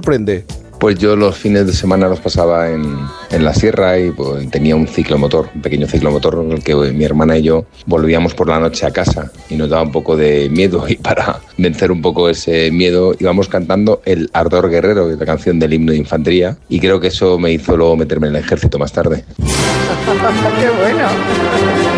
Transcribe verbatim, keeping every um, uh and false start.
sorprende? Pues yo los fines de semana los pasaba en, en la sierra y pues, tenía un ciclomotor, un pequeño ciclomotor en el que mi hermana y yo volvíamos por la noche a casa y nos daba un poco de miedo, y para vencer un poco ese miedo íbamos cantando El Ardor Guerrero, que es la canción del himno de infantería, y creo que eso me hizo luego meterme en el ejército más tarde. ¡Qué bueno!